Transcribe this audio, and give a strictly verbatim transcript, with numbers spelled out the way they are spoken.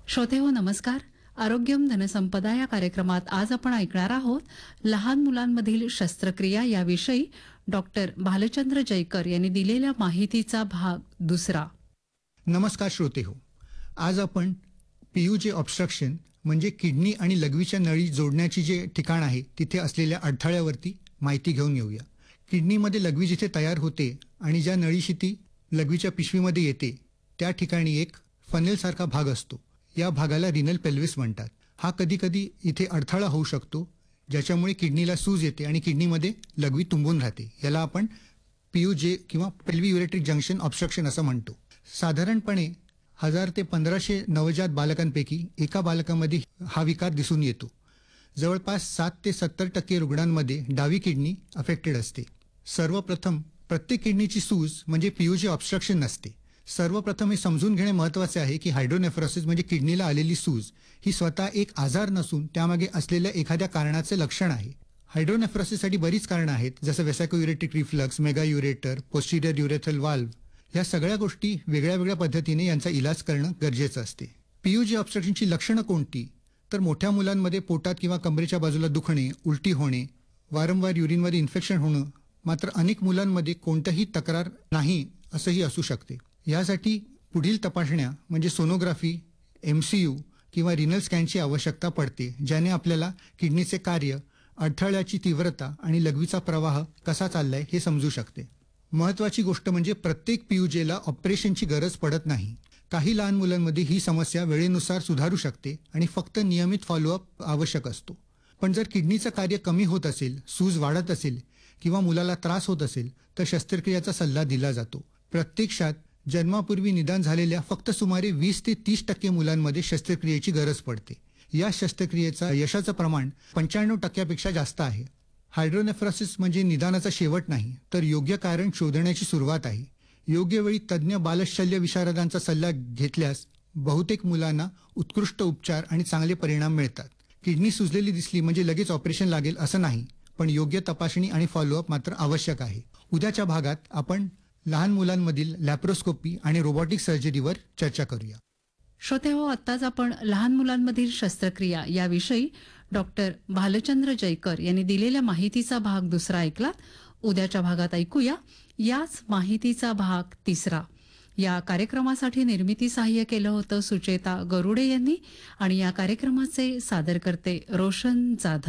श्रोते हो नमस्कार. आरोग्यम धनसंपदा या कार्यक्रमात आज आपण ऐकणार आहोत लहान मुलांमधील शस्त्रक्रिया याविषयी डॉक्टर भालचंद्र जयकर यांनी दिलेल्या माहितीचा भाग दुसरा. नमस्कार श्रोते हो. आज आपण पीयूजे ऑब्स्ट्रक्शन म्हणजे किडनी आणि लघवीच्या नळी जोडण्याची जे ठिकाण आहे तिथे असलेल्या अडथळ्यावरती माहिती घेऊन येऊया. किडनीमध्ये लघवी जिथे तयार होते आणि ज्या नळीशी ती लघवीच्या पिशवीमध्ये येते त्या ठिकाणी एक फनेलसारखा भाग असतो. या भागाला रिनल पेल्विस म्हणतात. हा कधी कधी इथे अडथळा होऊ शकतो ज्याच्यामुळे किडनीला सूज येते आणि किडनीमध्ये लघवी तुंबून राहते. याला आपण पीयूजे किंवा पेल्वियुरेट्रिक जंक्शन ऑब्स्ट्रक्शन असं म्हणतो. साधारणपणे हजार ते पंधराशे नवजात बालकांपैकी एका बालकामध्ये हा विकार दिसून येतो. जवळपास सात ते सत्तर टक्के रुग्णांमध्ये डावी किडनी अफेक्टेड असते. सर्वप्रथम प्रत्येक किडनीची सूज म्हणजे पीयूजे ऑब्स्ट्रक्शन नसते. सर्वप्रथम हे समजून घेणे महत्त्वाचे आहे की हायड्रोनेफ्रोसिस म्हणजे किडनीला आलेली सूज ही स्वतः एक आजार नसून त्यामागे असलेल्या एखाद्या कारणाचे लक्षण आहे. हायड्रोनेफ्रोसिससाठी बरीच कारणं आहेत, जसं वेसॅकोयुरेटिक रिफ्लक्स, मेगायुरेटर, पोस्टिरियर युरेथ्रल वाल्व्ह. या सगळ्या गोष्टी वेगळ्या वेगळ्या पद्धतीने यांचा इलाज करणं गरजेचं असते. पीयूजे ऑब्स्ट्रक्शनची लक्षणं कोणती? तर मोठ्या मुलांमध्ये पोटात किंवा कमरेच्या बाजूला दुखणे, उलटी होणे, वारंवार युरिनमध्ये इन्फेक्शन होणं. मात्र अनेक मुलांमध्ये कोणतीही तक्रार नाही असंही असू शकते. यासाठी पुढील तपासण्या म्हणजे सोनोग्राफी, एमसीयू किंवा रिनल स्कॅनची आवश्यकता पडते, ज्याने आपल्याला किडनीचे कार्य, अडथळ्याची तीव्रता आणि लघवीचा प्रवाह कसा चाललाय हे समजू शकते. महत्त्वाची गोष्ट म्हणजे प्रत्येक पीयूजेला ऑपरेशनची गरज पडत नाही. काही लहान मुलांमध्ये ही समस्या वेळेनुसार सुधारू शकते आणि फक्त नियमित फॉलोअप आवश्यक असतो. पण जर किडनीचं कार्य कमी होत असेल, सूज वाढत असेल किंवा मुलाला त्रास होत असेल तर शस्त्रक्रियेचा सल्ला दिला जातो. प्रत्यक्षात जन्मापूर्वी निदान झालेल्या फक्त सुमारे वीस ते तीस टक्के मुलांमध्ये शस्त्रक्रियेची गरज पडते. या शस्त्रक्रियेचा यशाचं प्रमाण पंच्याण्णव टक्क्यापेक्षा जास्त आहे. हायड्रोनेफ्रोसिस म्हणजे निदानाचा शेवट नाही, तर योग्य कारण शोधण्याची सुरुवात आहे. योग्य वेळी तज्ज्ञ बालशल्य विशारदांचा सल्ला घेतल्यास बहुतेक मुलांना उत्कृष्ट उपचार आणि चांगले परिणाम मिळतात. किडनी सुजलेली दिसली म्हणजे लगेच ऑपरेशन लागेल असं नाही, पण योग्य तपासणी आणि फॉलोअप मात्र आवश्यक आहे. उद्याच्या भागात आपण लहान मुलांमधील लॅप्रोस्कोपी आणि रोबोटिक सर्जरीवर चर्चा करूया. श्रोते हो, आत्ताच आपण लहान मुलांमधील शस्त्रक्रिया याविषयी डॉक्टर भालचंद्र जयकर यांनी दिलेल्या माहितीचा भाग दुसरा ऐकलात. उद्याच्या भागात ऐकूया याच माहितीचा भाग तिसरा. या कार्यक्रमासाठी निर्मिती सहाय्य केलं होतं सुचेता गरुडे यांनी आणि या कार्यक्रमाचे सादरकर्ते रोशन जाधव.